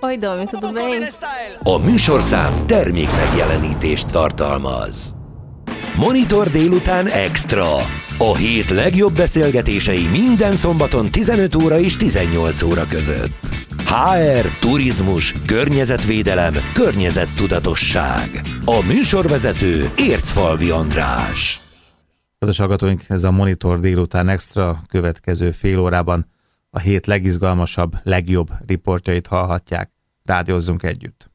Poi Domi, tutto bene? A műsorszám termék megjelenítést tartalmaz. Monitor délután extra. A hét legjobb beszélgetései minden szombaton 15 óra és 18 óra között. HR, turizmus, környezetvédelem, környezettudatosság. A műsorvezető Ércfalvi András. Kedves hallgatóink, ez a Monitor délután extra, következő fél órában a hét legizgalmasabb, legjobb riportjait hallhatják. Rádiózzunk együtt.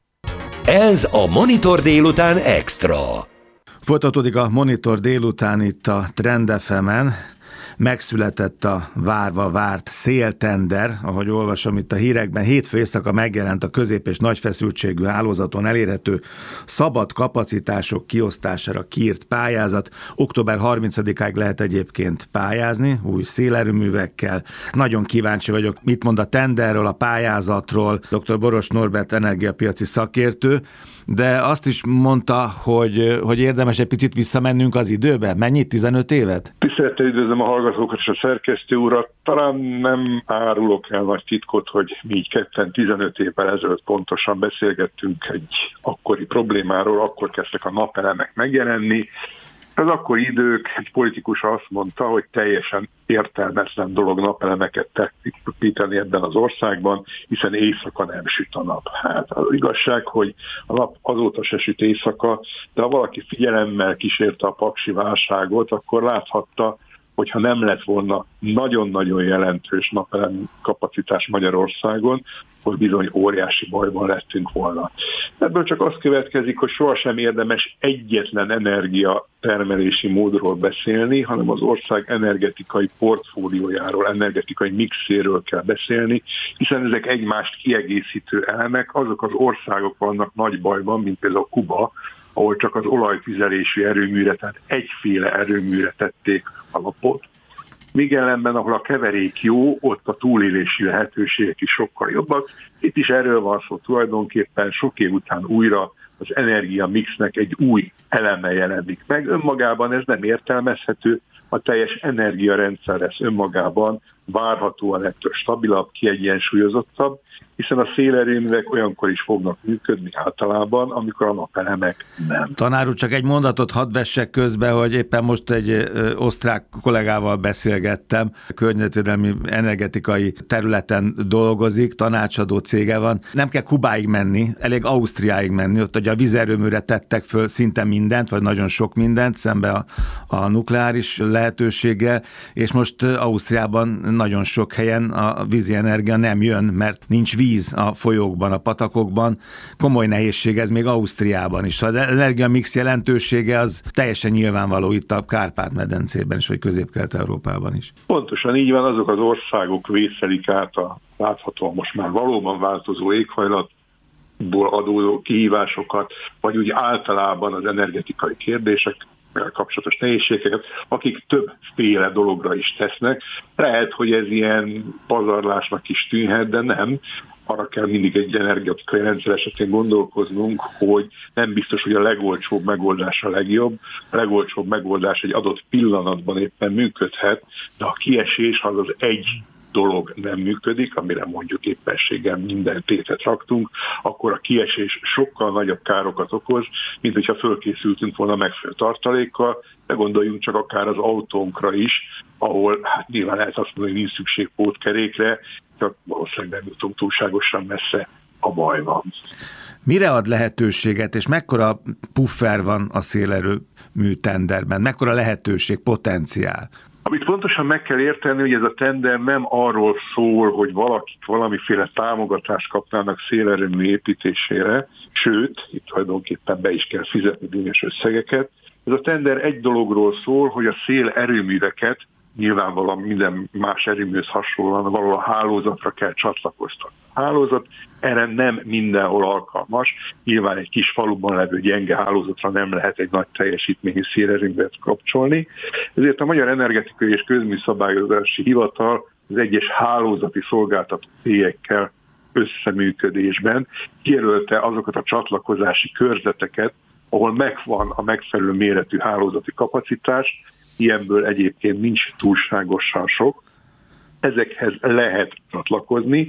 Ez a Monitor délután extra. Folytatódik a Monitor délután itt a Trend FM-en. Megszületett a várva várt széltender, ahogy olvasom itt a hírekben. Hétfő éjszaka megjelent a közép- és nagy feszültségű hálózaton elérhető szabad kapacitások kiosztására kiírt pályázat. Október 30-áig lehet egyébként pályázni, új szélerőművekkel. Nagyon kíváncsi vagyok, mit mond a tenderről, a pályázatról dr. Boros Norbert energiapiaci szakértő, de azt is mondta, hogy érdemes egy picit visszamennünk az időbe. Mennyit? 15 évet? Tisztelettel üdvözlöm a hallgatókat és a szerkesztő urat. Talán nem árulok el nagy titkot, hogy mi így ketten 15 évvel ezelőtt pontosan beszélgettünk egy akkori problémáról, akkor kezdtek a napelemek megjelenni. Az akkori idők, egy politikus azt mondta, hogy teljesen értelmetlen dolog napelemeket telepíteni ebben az országban, hiszen éjszaka nem süt a nap. Hát az igazság, hogy a nap azóta se süt éjszaka, de ha valaki figyelemmel kísérte a paksi válságot, akkor láthatta, hogyha nem lett volna nagyon-nagyon jelentős napelem kapacitás Magyarországon, akkor bizony óriási bajban lettünk volna. Ebből csak az következik, hogy sohasem érdemes egyetlen energiatermelési módról beszélni, hanem az ország energetikai portfóliójáról, energetikai mixéről kell beszélni, hiszen ezek egymást kiegészítő elemek, azok az országok vannak nagy bajban, mint például Kuba, ahol csak az olajtüzelésű erőműre, tehát egyféle erőműre tették alapot. Míg ellenben, ahol a keverék jó, ott a túlélési lehetőségek is sokkal jobbak. Itt is erről van szó tulajdonképpen, sok év után újra az energiamixnek egy új eleme jelenik meg. Önmagában ez nem értelmezhető, a teljes energiarendszer lesz önmagában várhatóan ettől stabilabb, kiegyensúlyozottabb, hiszen a szélerőművek olyankor is fognak működni általában, amikor a napelemek nem. Tanár úr, csak egy mondatot hadd vessek közbe, hogy éppen most egy osztrák kollégával beszélgettem, környezetvédelmi energetikai területen dolgozik, tanácsadó cége van. Nem kell Kubáig menni, elég Ausztriáig menni, ott ugye a vízerőműre tettek föl szinte mindent, vagy nagyon sok mindent, szembe a nukleáris lehetőséggel, és most Ausztriában nagyon sok helyen a vízi energia nem jön, mert nincs víz a folyókban, a patakokban. Komoly nehézség ez még Ausztriában is. Az energiamix jelentősége az teljesen nyilvánvaló itt a Kárpát-medencében is, vagy Közép-Kelet-Európában is. Pontosan így van, azok az országok vészelik át a láthatóan most már valóban változó éghajlatból adódó kihívásokat, vagy úgy általában az energetikai kérdések kapcsolatos nehézségeket, akik többféle dologra is tesznek. Lehet, hogy ez ilyen pazarlásnak is tűnhet, de nem. Arra kell mindig egy energetikai rendszer esetén gondolkoznunk, hogy nem biztos, hogy a legolcsóbb megoldás a legjobb. A legolcsóbb megoldás egy adott pillanatban éppen működhet, de a kiesés az egy dolog nem működik, amire mondjuk éppenséggel minden tétet raktunk, akkor a kiesés sokkal nagyobb károkat okoz, mint hogyha fölkészültünk volna megfelelő tartalékkal, de gondoljunk csak akár az autónkra is, ahol hát nyilván lehet azt mondani, hogy nincs szükség pótkerékre, csak valószínűleg nem jutunk túlságosan messze, a baj van. Mire ad lehetőséget, és mekkora puffer van a szélerőmű tenderben? Mekkora lehetőség, potenciál? Amit pontosan meg kell érteni, hogy ez a tender nem arról szól, hogy valakik valamiféle támogatást kapnának szélerőmű építésére, sőt, itt tulajdonképpen be is kell fizetni bizonyos összegeket. Ez a tender egy dologról szól, hogy a szélerőműveket nyilvánvalóan minden más erőműhöz hasonlóan valahol a hálózatra kell csatlakoztatni. A hálózat erre nem mindenhol alkalmas. Nyilván egy kis faluban levő gyenge hálózatra nem lehet egy nagy teljesítményű szélerőművet kapcsolni. Ezért a Magyar Energetikai és Közműszabályozási Hivatal az egyes hálózati szolgáltató cégekkel összeműködésben kijelölte azokat a csatlakozási körzeteket, ahol megvan a megfelelő méretű hálózati kapacitás, ilyenből egyébként nincs túlságosan sok, ezekhez lehet csatlakozni,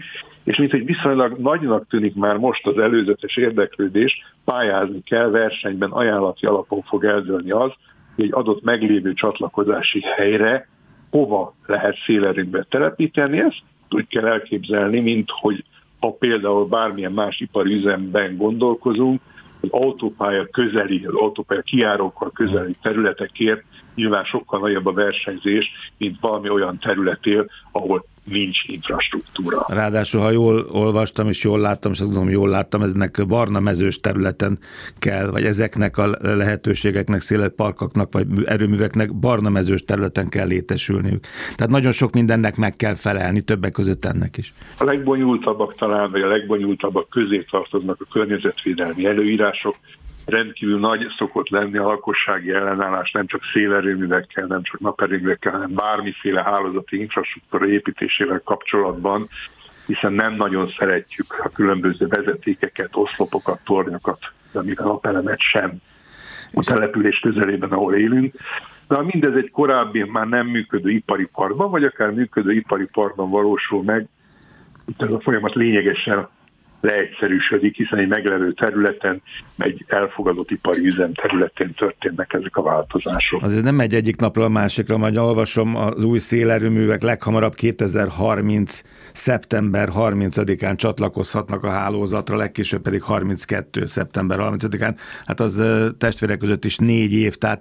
és mint hogy viszonylag nagynak tűnik már most az előzetes érdeklődés, pályázni kell, versenyben ajánlati alapon fog eldőlni az, hogy egy adott meglévő csatlakozási helyre hova lehet szélerőművet telepíteni. Ezt úgy kell elképzelni, mint hogy ha például bármilyen más ipari üzemben gondolkozunk, az autópálya kijárókkal közeli területekért nyilván sokkal nagyobb a versenyzés, mint valami olyan területél, ahol nincs infrastruktúra. Ráadásul, ha jól olvastam, és jól láttam, és azt gondolom, jól láttam, eznek barna mezős területen kell, vagy ezeknek a lehetőségeknek, szélparkoknak, vagy erőműveknek barna mezős területen kell létesülniük. Tehát nagyon sok mindennek meg kell felelni, többek között ennek is. A legbonyolultabbak talán, vagy a legbonyolultabbak közé tartoznak a környezetvédelmi előírások. Rendkívül nagy szokott lenni a lakossági ellenállás nem csak szélerőművekkel, nem csak naperőművekkel, hanem bármiféle hálózati infrastruktúra építésével kapcsolatban, hiszen nem nagyon szeretjük a különböző vezetékeket, oszlopokat, tornyokat, de még a napelemet sem a település közelében, ahol élünk. De mindez egy korábbi már nem működő ipari parkban, vagy akár működő ipari parkban valósul meg, ez a folyamat lényegesen leegyszerűsödik, hiszen egy meglevő területen, egy elfogadott ipari üzem területén történnek ezek a változások. Azért nem megy egyik napról a másikra, majd olvasom, az új szélerőművek leghamarabb 2030. szeptember 30-án csatlakozhatnak a hálózatra, legkésőbb pedig 32. szeptember 30-án. Hát az testvérek között is 4 év, tehát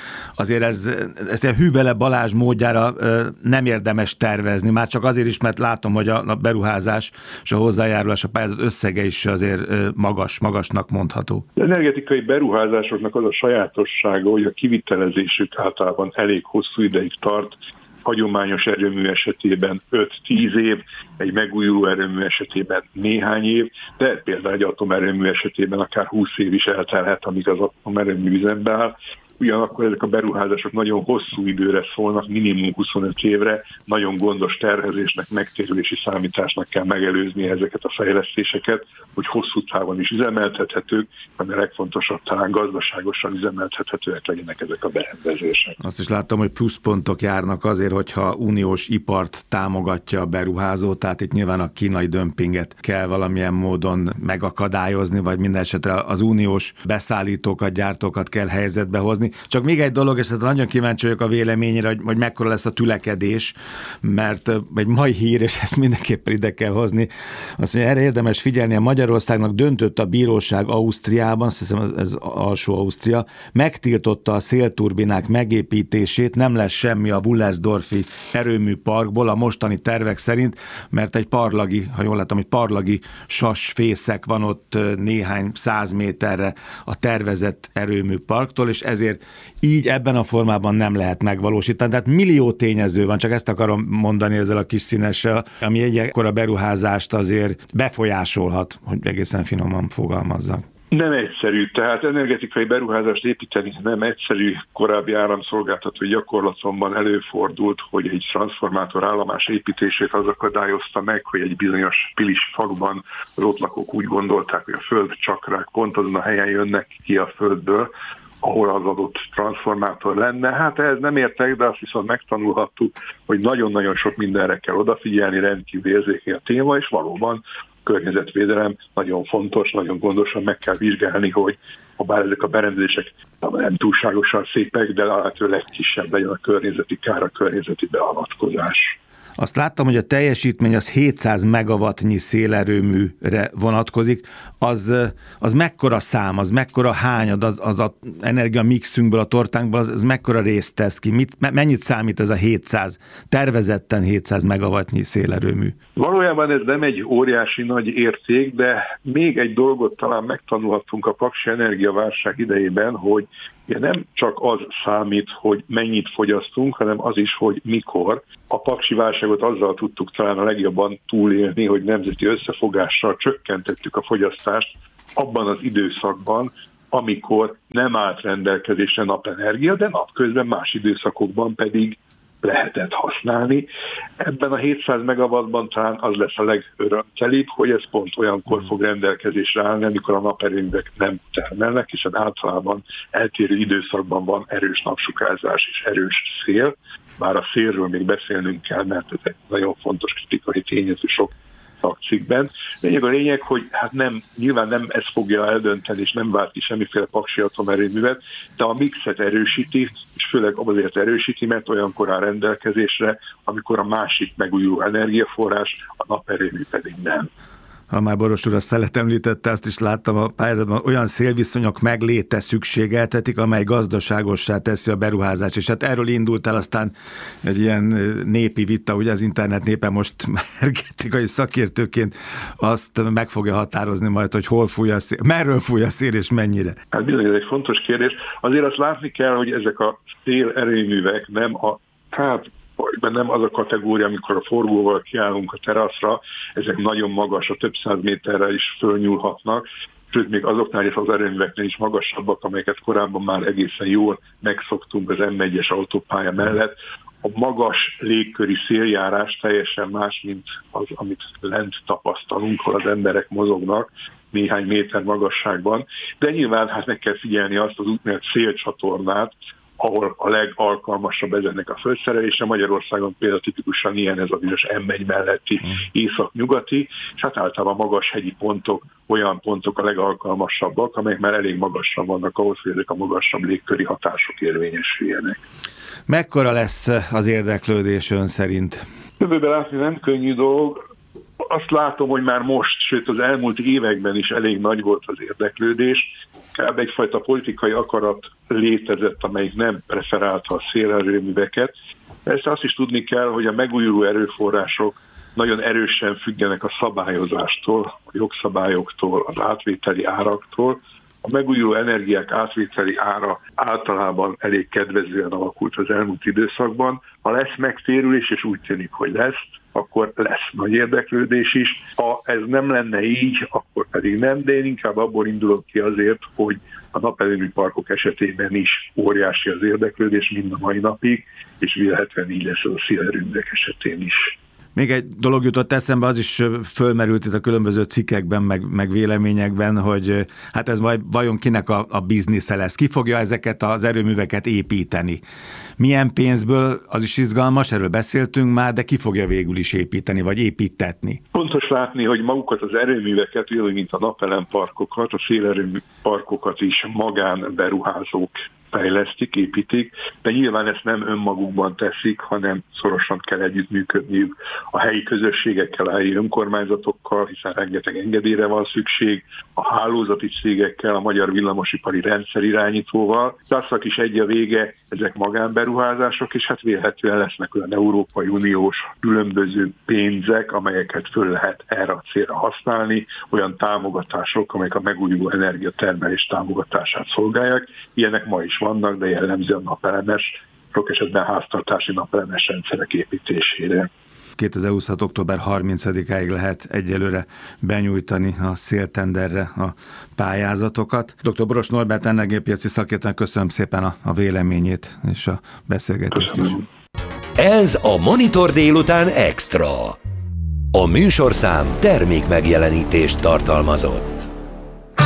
ezt a Hübele Balázs módjára nem érdemes tervezni, már csak azért is, mert látom, hogy a beruházás és a hozzájárulás, a pályázat összege is azért magasnak mondható. Az energetikai beruházásoknak az a sajátossága, hogy a kivitelezésük általában elég hosszú ideig tart, hagyományos erőmű esetében 5-10 év, egy megújuló erőmű esetében néhány év, de például egy atomerőmű esetében akár 20 év is eltelhet, amíg az atomerőmű üzembe áll. Ugyanakkor ezek a beruházások nagyon hosszú időre szólnak, minimum 25 évre, nagyon gondos tervezésnek, megtérülési számításnak kell megelőzni ezeket a fejlesztéseket, hogy hosszú távon is üzemeltethetők, ami a legfontosabb, talán gazdaságosan üzemeltethetőek legyenek ezek a berendezések. Azt is láttam, hogy pluszpontok járnak azért, hogyha uniós ipart támogatja a beruházó, tehát itt nyilván a kínai dömpinget kell valamilyen módon megakadályozni, vagy minden esetre az uniós beszállítókat, gyártókat kell helyzetbe hozni. Csak még egy dolog, és nagyon kíváncsi vagyok a véleményére, hogy mekkora lesz a tülekedés, mert egy mai hír, és ezt mindenképpen ide kell hozni, azt mondja, erre érdemes figyelni, a Magyarországnak döntött a bíróság Ausztriában, azt hiszem ez alsó Ausztria, megtiltotta a szélturbinák megépítését, nem lesz semmi a Wullersdorfi erőműparkból a mostani tervek szerint, mert egy parlagi, ha jól látom, egy parlagi sasfészek van ott néhány 100 méterre a tervezett erőműparktól, és ezért így ebben a formában nem lehet megvalósítani. Tehát millió tényező van, csak ezt akarom mondani ezzel a kis színessel, ami egy ekkora beruházást azért befolyásolhat, hogy egészen finoman fogalmazzak. Nem egyszerű, tehát energetikai beruházást építeni nem egyszerű. Korábbi áramszolgáltató gyakorlatomban előfordult, hogy egy transformátor állomás építését az akadályozta meg, hogy egy bizonyos Pilis faluban az ott lakók úgy gondolták, hogy a földcsakrák pont azon a helyen jönnek ki a földből, ahol az adott transformátor lenne. Hát ehhez nem értek, de azt viszont megtanulhattuk, hogy nagyon-nagyon sok mindenre kell odafigyelni, rendkívül érzékeny a téma, és valóban környezetvédelem nagyon fontos, nagyon gondosan meg kell vizsgálni, hogy ha bár ezek a berendezések nem túlságosan szépek, de lehető legkisebb legyen a környezeti kár, a környezeti beavatkozás. Azt láttam, hogy a teljesítmény az 700 megawattnyi szélerőműre vonatkozik. Az mekkora szám, az mekkora hányad, az energia mixünkből, a tortánkból, az mekkora részt tesz ki? Mennyit számít ez a 700, tervezetten 700 megawattnyi szélerőmű? Valójában ez nem egy óriási nagy érték, de még egy dolgot talán megtanulhattunk a paksi energiaválság idejében, hogy nem csak az számít, hogy mennyit fogyasztunk, hanem az is, hogy mikor. A paksi válságot azzal tudtuk talán a legjobban túlélni, hogy nemzeti összefogással csökkentettük a fogyasztást abban az időszakban, amikor nem állt rendelkezésre napenergia, de napközben más időszakokban pedig lehetett használni. Ebben a 700 megawattban talán az lesz a legörömtelibb, hogy ez pont olyankor fog rendelkezésre állni, amikor a naperőművek nem termelnek, hiszen általában eltérő időszakban van erős napsugárzás és erős szél, bár a szélről még beszélnünk kell, mert ez egy nagyon fontos kritikai tényező sok szakcikkben. A lényeg, hogy hát nyilván nem ez fogja eldönteni, és nem vált ki semmiféle paksi atomerőművet, de a mixet erősíti, és főleg azért erősíti, mert olyankor áll rendelkezésre, amikor a másik megújuló energiaforrás, a naperőmű pedig nem. Ha már Boros úr a szelet említette, azt is láttam a pályázatban, olyan szélviszonyok megléte szükségeltetik, amely gazdaságossá teszi a beruházást. És hát erről indult el aztán egy ilyen népi vita, ugye az internet népe most energetikai szakértőként azt meg fogja határozni majd, hogy hol fúj a szél, merről fúj a szél és mennyire. Hát bizony, ez egy fontos kérdés. Azért azt látni kell, hogy ezek a szélerőművek nem az a kategória, amikor a forgóval kiállunk a teraszra, ezek nagyon magas, a több száz méterre is fölnyúlhatnak, sőt még azoknál is az erőműveknél is magasabbak, amelyeket korábban már egészen jól megszoktunk az M1-es autópálya mellett. A magas légköri széljárás teljesen más, mint az, amit lent tapasztalunk, ahol az emberek mozognak néhány méter magasságban, de nyilván hát meg kell figyelni azt az úgynevezett szélcsatornát, ahol a legalkalmasabb ezeknek a felszerelése. Magyarországon például tipikusan ilyen ez a bizonyos M1 melletti észak-nyugati, és hát általában magas hegyi pontok, olyan pontok a legalkalmasabbak, amelyek már elég magasan vannak ahhoz, hogy ezek a magasabb légköri hatások érvényesüljenek. Mekkora lesz az érdeklődés ön szerint? Jövőben látni nem könnyű dolog. Azt látom, hogy már most, sőt az elmúlt években is elég nagy volt az érdeklődés. Kb. Egyfajta politikai akarat létezett, amelyik nem preferálta a szélerőműveket. Persze azt is tudni kell, hogy a megújuló erőforrások nagyon erősen függenek a szabályozástól, a jogszabályoktól, az átvételi áraktól. A megújuló energiák átvételi ára általában elég kedvezően alakult az elmúlt időszakban. Ha lesz megtérülés, és úgy tűnik, hogy lesz, akkor lesz nagy érdeklődés is. Ha ez nem lenne így, akkor pedig nem, de én inkább abból indulok ki azért, hogy a naperőmű parkok esetében is óriási az érdeklődés mind a mai napig, és vélhetően így lesz a szélerőművek esetén is. Még egy dolog jutott eszembe, az is fölmerült itt a különböző cikkekben, meg véleményekben, hogy hát ez vajon kinek a biznisze lesz? Ki fogja ezeket az erőműveket építeni? Milyen pénzből, az is izgalmas, erről beszéltünk már, de ki fogja végül is építeni, vagy építetni? Fontos látni, hogy magukat az erőműveket, mint a napelemparkokat, a szélerőmű parkokat is magánberuházók fejlesztik, építik, de nyilván ezt nem önmagukban teszik, hanem szorosan kell együttműködniük a helyi közösségekkel, a helyi önkormányzatokkal, hiszen rengeteg engedélyre van szükség, a hálózati cégekkel, a Magyar Villamosipari Rendszerirányítóval. Tasznak is egy a vége, ezek magánberuházások, és hát vélhetően lesznek olyan Európai Uniós különböző pénzek, amelyeket föl lehet erre a célra használni, olyan támogatások, amelyek a megújuló energiatermelés támogatását szolgálják. Ilyenek ma is vannak, de jellemzően napelemes, sok esetben háztartási napelemes rendszerek építésére. 2026. október 30-áig lehet egyelőre benyújtani a széltenderre a pályázatokat. Dr. Boros Norbert energiapiaci szakértőnek köszönöm szépen a véleményét és a beszélgetést is. Ez a Monitor délután extra. A műsorszám termékmegjelenítést tartalmazott.